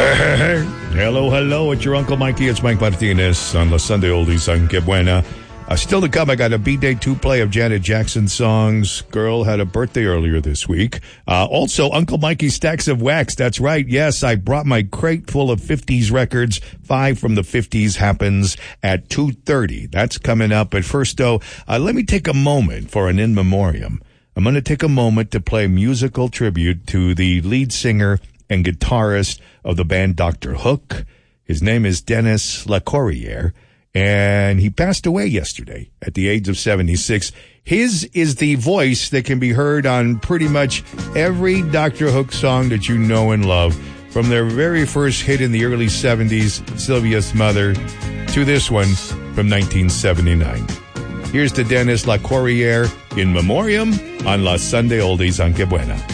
Hello. It's your Uncle Mikey. It's Mike Martinez on La Sunday Oldies on Que Buena. Still to come, I got a B-Day 2 play of Janet Jackson songs. Girl had a birthday earlier this week. Also, Uncle Mikey's Stacks of Wax. That's right. Yes, I brought my crate full of 50s records. 5 from the 50s happens at 2:30. That's coming up. But first, though, let me take a moment for an in memoriam. I'm going to take a moment to play musical tribute to the lead singer and guitarist of the band Dr. Hook. His name is Dennis LaCourriere, and he passed away yesterday at the age of 76. His is the voice that can be heard on pretty much every Dr. Hook song that you know and love, from their very first hit in the early 70s, Sylvia's Mother, to this one from 1979. Here's to Dennis LaCourriere in memoriam on La Sunday Oldies on Que Buena.